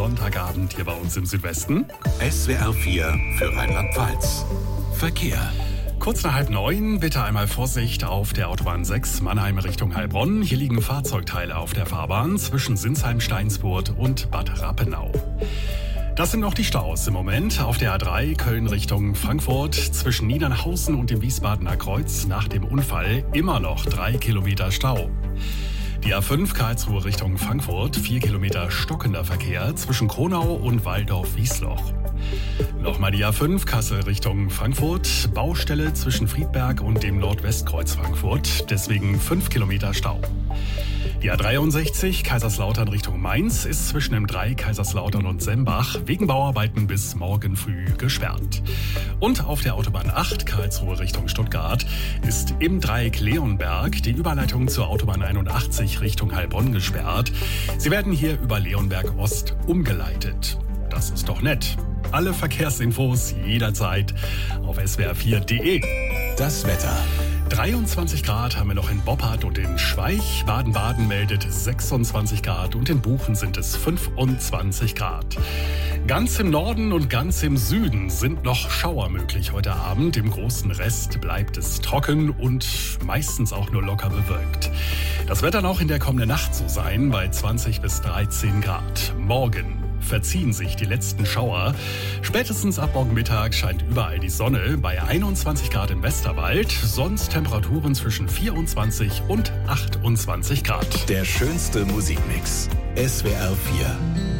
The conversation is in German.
Sonntagabend hier bei uns im Südwesten. SWR 4 für Rheinland-Pfalz. Verkehr. Kurz nach 8:30, bitte einmal Vorsicht auf der Autobahn 6 Mannheim Richtung Heilbronn. Hier liegen Fahrzeugteile auf der Fahrbahn zwischen Sinsheim-Steinsburg und Bad Rappenau. Das sind noch die Staus im Moment auf der A3 Köln Richtung Frankfurt zwischen Niedernhausen und dem Wiesbadener Kreuz nach dem Unfall immer noch 3 Kilometer Stau. Die A5 Karlsruhe Richtung Frankfurt, 4 Kilometer stockender Verkehr zwischen Kronau und Walldorf-Wiesloch. Nochmal die A5 Kassel Richtung Frankfurt, Baustelle zwischen Friedberg und dem Nordwestkreuz Frankfurt, deswegen 5 Kilometer Stau. Die A63 Kaiserslautern Richtung Mainz ist zwischen dem 3 Kaiserslautern und Sembach wegen Bauarbeiten bis morgen früh gesperrt. Und auf der Autobahn 8 Karlsruhe Richtung Stuttgart ist im Dreieck Leonberg die Überleitung zur Autobahn 81 Richtung Heilbronn gesperrt. Sie werden hier über Leonberg Ost umgeleitet. Das ist doch nett. Alle Verkehrsinfos jederzeit auf swr4.de. Das Wetter. 23 Grad haben wir noch in Boppard und in Schweich. Baden-Baden meldet 26 Grad und in Buchen sind es 25 Grad. Ganz im Norden und ganz im Süden sind noch Schauer möglich heute Abend. Im großen Rest bleibt es trocken und meistens auch nur locker bewölkt. Das wird dann auch in der kommenden Nacht so sein, bei 20 bis 13 Grad. Morgen verziehen sich die letzten Schauer. Spätestens ab morgen Mittag scheint überall die Sonne bei 21 Grad im Westerwald, sonst Temperaturen zwischen 24 und 28 Grad. Der schönste Musikmix. SWR 4.